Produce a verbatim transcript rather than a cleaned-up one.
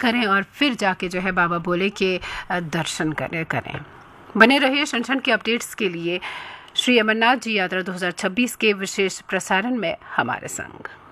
करें और फिर जाके जो है बाबा बोले के दर्शन करें करें बने रहिए क्षण क्षण के अपडेट्स के लिए श्री अमरनाथ जी यात्रा दो हज़ार छब्बीस के विशेष प्रसारण में हमारे संग।